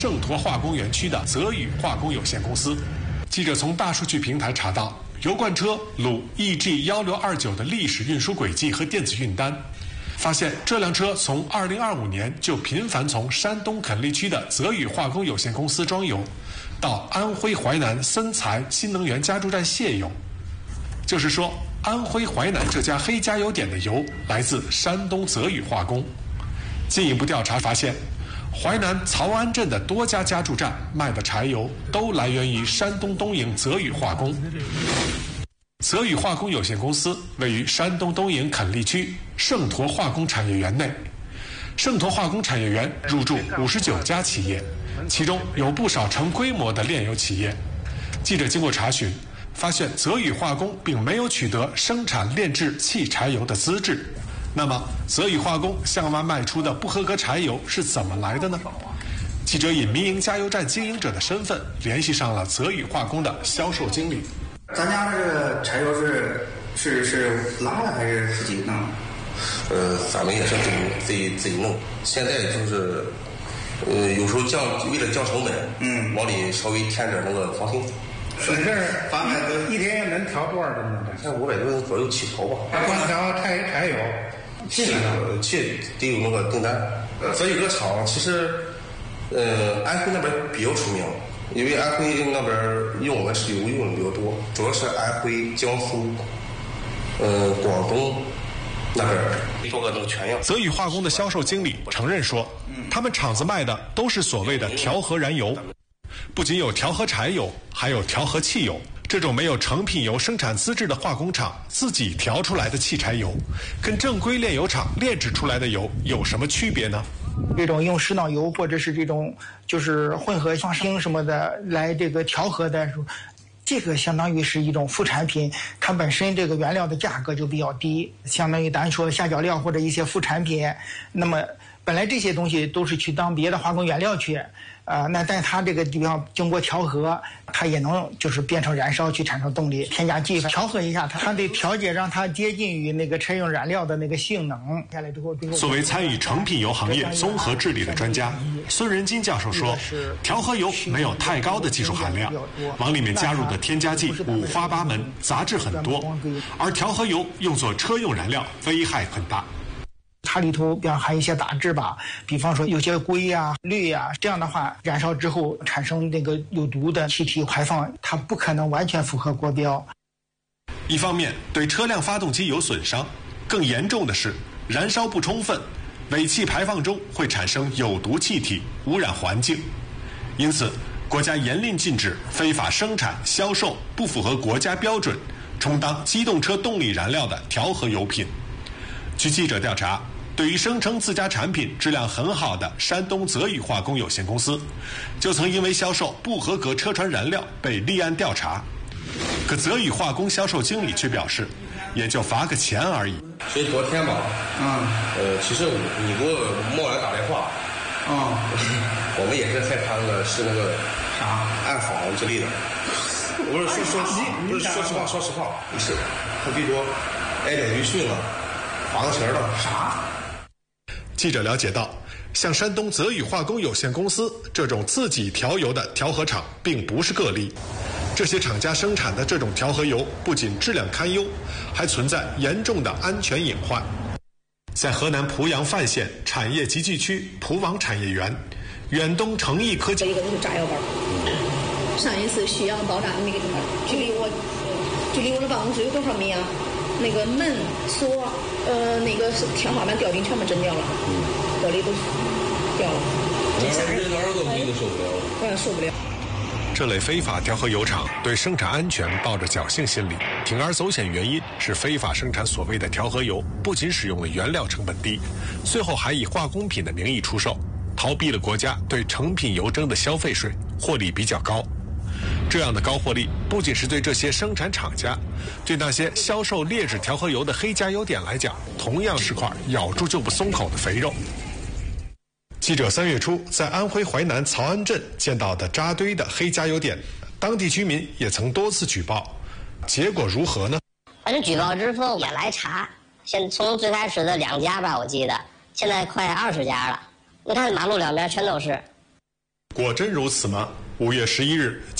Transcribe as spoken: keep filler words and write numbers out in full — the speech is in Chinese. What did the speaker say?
盛陀化工园区的泽宇化工有限公司。记者从大数据平台查到，油罐车鲁 E G 一六二九的历史运输轨迹和电子运单，发现这辆车从二零二五年就频繁从山东垦利区的泽宇化工有限公司装油，到安徽淮南森财新能源加注站卸油。就是说，安徽淮南这家黑加油点的油来自山东泽宇化工。进一步调查发现，淮南曹安镇的多家加注站卖的柴油都来源于山东东营泽宇化工。泽宇化工有限公司位于山东东营垦利区盛陀化工产业园内。盛陀化工产业园入驻五十九家企业，其中有不少成规模的炼油企业。记者经过查询，发现泽宇化工并没有取得生产炼制汽柴油的资质。那么，泽宇化工向外卖出的不合格柴油是怎么来的呢？记者以民营加油站经营者的身份联系上了泽宇化工的销售经理。 咱家这个柴油是是是拉的还是自己弄？ 呃，咱们也是自己自己自己弄。现在就是，呃，有时候降为了降成本，嗯，往里稍微添点那个糖心。 你这八百多，一天能调多少吨呢？ 才五百吨左右起调吧。 光调柴柴油。 气气得有那个订单。泽宇这个厂其实，呃，安徽那边比较出名，因为安徽那边用我们石油用的比较多，主要是安徽、江苏、呃广东那边做个那个全样。 泽宇化工的销售经理承认说，他们厂子卖的都是所谓的调和燃油，不仅有调和柴油，还有调和汽油。这种没有成品油生产资质的化工厂自己调出来的汽柴油，跟正规炼油厂炼制出来的油有什么区别呢？ 这种用石脑油或者是这种就是混合放烯什么的来这个调和的，这个相当于是一种副产品，它本身这个原料的价格就比较低，相当于咱说下脚料或者一些副产品。那么本来这些东西都是去当别的化工原料去。呃，那但它这个地方经过调和，它也能就是变成燃烧去产生动力，添加剂调和一下，它它得调节让它接近于那个车用燃料的那个性能。下来之后， 作为参与成品油行业综合治理的专家，孙仁金教授说，调和油没有太高的技术含量，往里面加入的添加剂五花八门，杂质很多，而调和油用作车用燃料，危害很大。 它里头比方含一些杂质吧，比方说有些硅啊、氯啊，这样的话燃烧之后产生那个有毒的气体排放，它不可能完全符合国标。 一方面对车辆发动机有损伤，更严重的是燃烧不充分，尾气排放中会产生有毒气体，污染环境。因此，国家严令禁止非法生产、销售不符合国家标准、充当机动车动力燃料的调和油品。据记者调查，对于声称自家产品质量很好的山东泽宇化工有限公司，就曾因为销售不合格车船燃料被立案调查。可泽宇化工销售经理却表示，也就罚个钱而已。 所以昨天吧，嗯，呃，其实你给我冒来打电话， 啊、 嗯，我们也是害怕那个是那个啥暗访之类的。我说说说不是说实话，说实话，不是，他最多挨两句训了。罚个钱了啥？ 记者了解到，像山东泽宇化工有限公司这种自己调油的调和厂并不是个例。这些厂家生产的这种调和油不仅质量堪忧，还存在严重的安全隐患。在河南濮阳范县产业集聚区濮网产业园，远东成毅科技一个就是炸药包，上一次徐阳爆炸那个地方，距离我距离我的办公室有多少米啊？那个门锁，呃，那个天花板吊顶全部震掉了，玻璃都掉了。 人儿都你都受不了， 我也受不了。 这类非法调和油厂对生产安全抱着侥幸心理，铤而走险原因是非法生产所谓的调和油，不仅使用了原料成本低，最后还以化工品的名义出售，逃避了国家对成品油征的消费税，获利比较高。这样的高获利不仅是对这些生产厂家，对那些销售劣质调和油的黑加油点来讲，同样是块咬住就不松口的肥肉。记者三月初在安徽淮南曹安镇见到的扎堆的黑加油点，当地居民也曾多次举报，结果如何呢？ 反正举报之后也来查，现从最开始的两家吧，我记得现在快二十家了。你看马路两边全都是。 果真如此吗？五月十一日。